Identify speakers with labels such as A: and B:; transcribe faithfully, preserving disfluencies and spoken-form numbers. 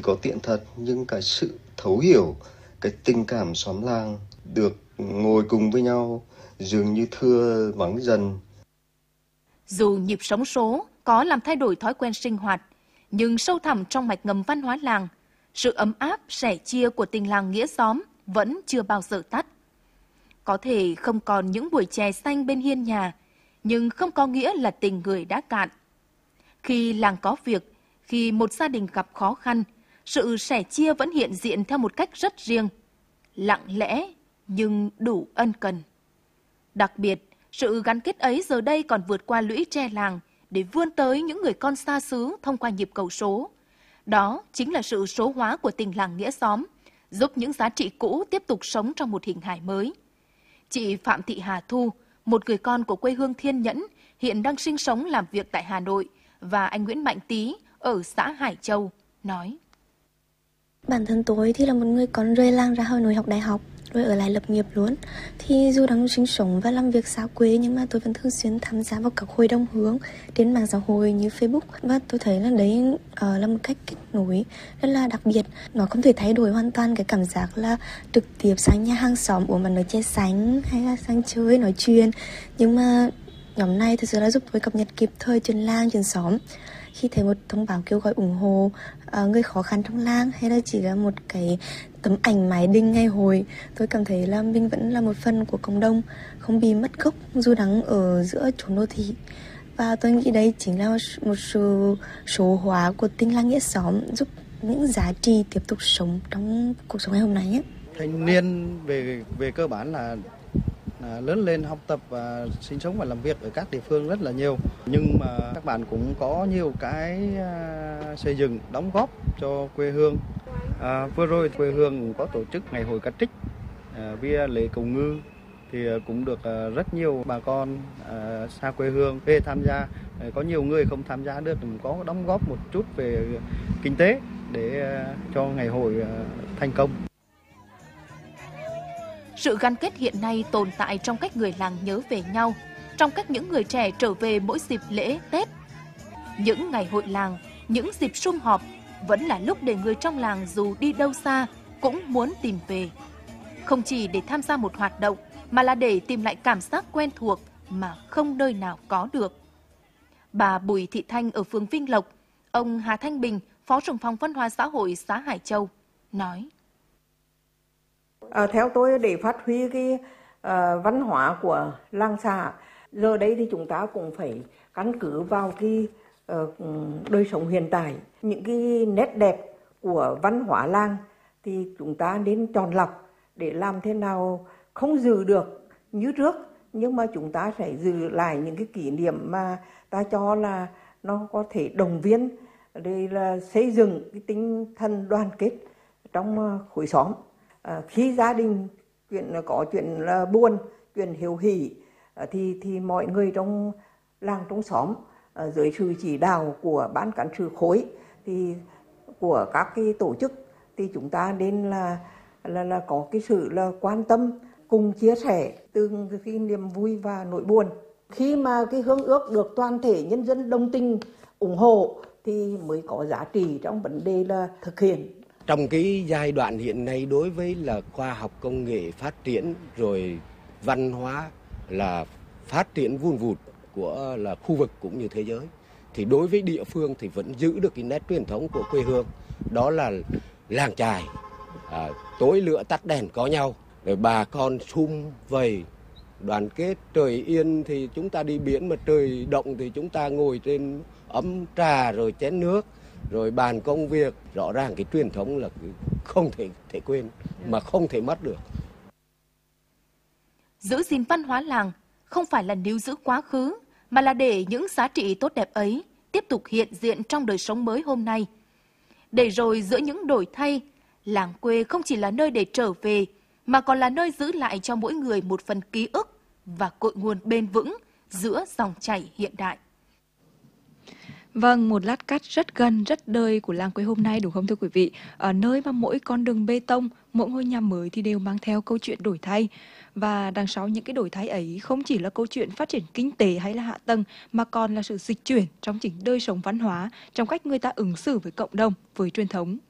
A: có tiện thật, nhưng cái sự thấu hiểu, cái tình cảm xóm làng được ngồi cùng với nhau dường như thưa vắng dần.
B: Dù nhịp sống số có làm thay đổi thói quen sinh hoạt, nhưng sâu thẳm trong mạch ngầm văn hóa làng, sự ấm áp, sẻ chia của tình làng nghĩa xóm vẫn chưa bao giờ tắt. Có thể không còn những buổi chè xanh bên hiên nhà, nhưng không có nghĩa là tình người đã cạn. Khi làng có việc, khi một gia đình gặp khó khăn, sự sẻ chia vẫn hiện diện theo một cách rất riêng, lặng lẽ nhưng đủ ân cần. Đặc biệt, sự gắn kết ấy giờ đây còn vượt qua lũy tre làng để vươn tới những người con xa xứ thông qua nhịp cầu số. Đó chính là sự số hóa của tình làng nghĩa xóm, giúp những giá trị cũ tiếp tục sống trong một hình hài mới. Chị Phạm Thị Hà Thu, một người con của quê hương Thiên Nhẫn, hiện đang sinh sống làm việc tại Hà Nội, và anh Nguyễn Mạnh Tý ở xã Hải Châu, nói.
C: Bản thân tôi thì là một người con rời làng ra Hà Nội học đại học, rồi ở lại lập nghiệp luôn. Thì dù đang sinh sống và làm việc xa quê, nhưng mà tôi vẫn thường xuyên tham gia vào các hội đồng hướng trên mạng xã hội như Facebook. Và tôi thấy là đấy uh, là một cách kết nối rất là đặc biệt. Nó không thể thay đổi hoàn toàn cái cảm giác là trực tiếp sang nhà hàng xóm uống một nồi chè xanh hay là sang chơi nói chuyện. Nhưng mà nhóm này thực sự là giúp tôi cập nhật kịp thời chuyện làng, chuyện xóm. Khi thấy một thông báo kêu gọi ủng hộ uh, người khó khăn trong làng, hay là chỉ là một cái tấm ảnh mái đình ngày hội, tôi cảm thấy là mình vẫn là một phần của cộng đồng, không bị mất gốc dù đang ở giữa chốn đô thị. Và tôi nghĩ đây chính là một sự số hóa của tình làng nghĩa xóm, giúp những giá trị tiếp tục sống trong cuộc sống ngày hôm nay ấy.
D: Thanh niên về về cơ bản là À, lớn lên học tập và sinh sống và làm việc ở các địa phương rất là nhiều, nhưng mà các bạn cũng có nhiều cái à, xây dựng đóng góp cho quê hương. À, vừa rồi quê hương cũng có tổ chức ngày hội cá trích à, via lễ cầu ngư, thì cũng được à, rất nhiều bà con à, xa quê hương về tham gia. À, có nhiều người không tham gia được cũng có đóng góp một chút về kinh tế để à, cho ngày hội à, thành công.
B: Sự gắn kết hiện nay tồn tại trong cách người làng nhớ về nhau, trong cách những người trẻ trở về mỗi dịp lễ, Tết. Những ngày hội làng, những dịp sum họp vẫn là lúc để người trong làng dù đi đâu xa cũng muốn tìm về. Không chỉ để tham gia một hoạt động, mà là để tìm lại cảm giác quen thuộc mà không nơi nào có được. Bà Bùi Thị Thanh ở phường Vinh Lộc, ông Hà Thanh Bình, Phó trưởng phòng Văn hóa xã hội xã Hải Châu, nói.
E: À, theo tôi, để phát huy cái uh, văn hóa của làng xã, giờ đây thì chúng ta cũng phải căn cứ vào cái uh, đời sống hiện tại, những cái nét đẹp của văn hóa làng thì chúng ta nên chọn lọc để làm thế nào không giữ được như trước, nhưng mà chúng ta sẽ giữ lại những cái kỷ niệm mà ta cho là nó có thể động viên để là xây dựng cái tinh thần đoàn kết trong uh, khối xóm. À, khi gia đình chuyện có chuyện là buồn, chuyện hiếu hỉ à, thì thì mọi người trong làng trong xóm à, dưới sự chỉ đạo của ban cán sự khối thì của các cái tổ chức thì chúng ta nên là là là có cái sự là quan tâm, cùng chia sẻ từng cái niềm vui và nỗi buồn. Khi mà cái hương ước được toàn thể nhân dân đồng tình ủng hộ thì mới có giá trị trong vấn đề là thực hiện.
F: Trong cái giai đoạn hiện nay, đối với là khoa học công nghệ phát triển, rồi văn hóa là phát triển vun vụt của là khu vực cũng như thế giới, thì đối với địa phương thì vẫn giữ được cái nét truyền thống của quê hương, đó là làng chài, à, tối lửa tắt đèn có nhau, rồi bà con sum vầy đoàn kết. Trời yên thì chúng ta đi biển, mà trời động thì chúng ta ngồi trên ấm trà rồi chén nước, rồi bàn công việc. Rõ ràng cái truyền thống là không thể thể quên, mà không thể mất được.
B: Giữ gìn văn hóa làng không phải là níu giữ quá khứ, mà là để những giá trị tốt đẹp ấy tiếp tục hiện diện trong đời sống mới hôm nay. Để rồi giữa những đổi thay, làng quê không chỉ là nơi để trở về, mà còn là nơi giữ lại cho mỗi người một phần ký ức và cội nguồn bền vững giữa dòng chảy hiện đại.
G: Vâng, một lát cắt rất gần, rất đời của làng quê hôm nay, đúng không thưa quý vị? Ở nơi mà mỗi con đường bê tông, mỗi ngôi nhà mới thì đều mang theo câu chuyện đổi thay. Và đằng sau những cái đổi thay ấy không chỉ là câu chuyện phát triển kinh tế hay là hạ tầng, mà còn là sự dịch chuyển trong chính đời sống văn hóa, trong cách người ta ứng xử với cộng đồng, với truyền thống.